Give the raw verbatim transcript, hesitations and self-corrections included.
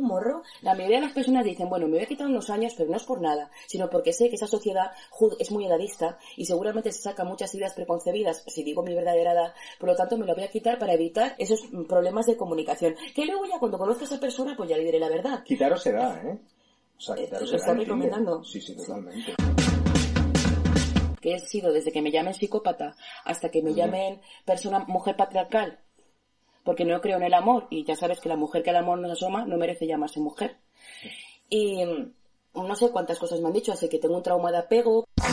morro. La mayoría de las personas dicen, bueno, me voy a quitar unos años, pero no es por nada, sino porque sé que esa sociedad es muy edadista y seguramente se saca muchas ideas preconcebidas, si digo mi verdadera edad, por lo tanto me lo voy a quitar para evitar esos problemas de comunicación. Que luego ya cuando conozca a esa persona, pues ya le diré la verdad. Quitaros edad, ¿eh? O sea, quitaros ¿Lo edad, estás recomendando? Sí, sí, totalmente. Que he sido desde que me llamen psicópata hasta que me Mm. llamen persona, mujer patriarcal, porque no creo en el amor, y ya sabes que la mujer que al amor no asoma no merece llamarse mujer. Y no sé cuántas cosas me han dicho, así que tengo un trauma de apego.